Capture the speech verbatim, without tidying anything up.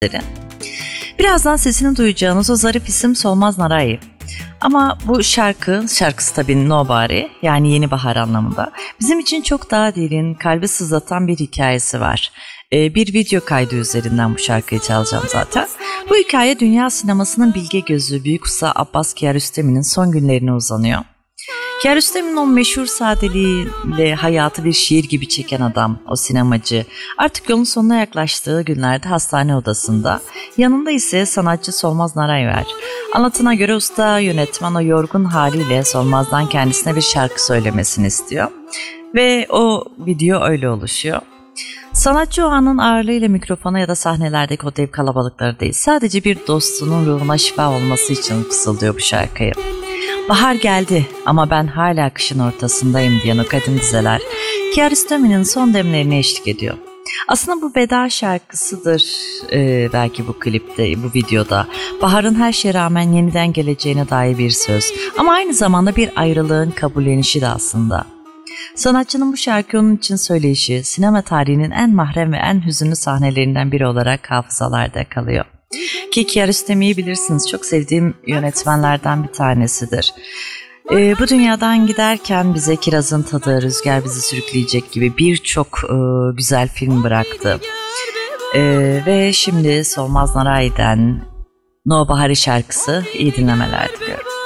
Birazdan sesini duyacağınız o zarif isim Solmaz Narahi. Ama bu şarkı, şarkısı tabii Nobody, yani yeni bahar anlamında, bizim için çok daha derin, kalbi sızlatan bir hikayesi var. Ee, bir video kaydı üzerinden bu şarkıyı çalacağım zaten. Bu hikaye dünya sinemasının bilge gözü Büyük Usta Abbas Kiarostami'nin son günlerine uzanıyor. Kiarostami'nin o meşhur sadeliğiyle hayatı bir şiir gibi çeken adam, o sinemacı, artık yolun sonuna yaklaştığı günlerde hastane odasında, yanında ise sanatçı Solmaz Narahi var. Anlatına göre usta yönetmen o yorgun haliyle Solmaz'dan kendisine bir şarkı söylemesini istiyor ve o video öyle oluşuyor. Sanatçı o anın ağırlığıyla mikrofona ya da sahnelerdeki o dev kalabalıkları değil, sadece bir dostunun ruhuna şifa olması için fısıldıyor bu şarkıyı. Bahar geldi ama ben hala kışın ortasındayım diyen o kadın dizeler Kiarostami'nin son demlerine eşlik ediyor. Aslında bu veda şarkısıdır ee, belki bu klipte, bu videoda. Baharın her şeye rağmen yeniden geleceğine dair bir söz. Ama aynı zamanda bir ayrılığın kabullenişi de aslında. Sanatçının bu şarkı onun için söyleyişi, sinema tarihinin en mahrem ve en hüzünlü sahnelerinden biri olarak hafızalarda kalıyor. Ki Kiarostami'yi bilirsiniz, çok sevdiğim yönetmenlerden bir tanesidir. Ee, bu dünyadan giderken bize Kirazın Tadı, Rüzgar Bizi Sürükleyecek gibi birçok e, güzel film bıraktı. Ee, ve şimdi Solmaz Narahi'den No Bahari şarkısı, iyi dinlemeler diliyorum.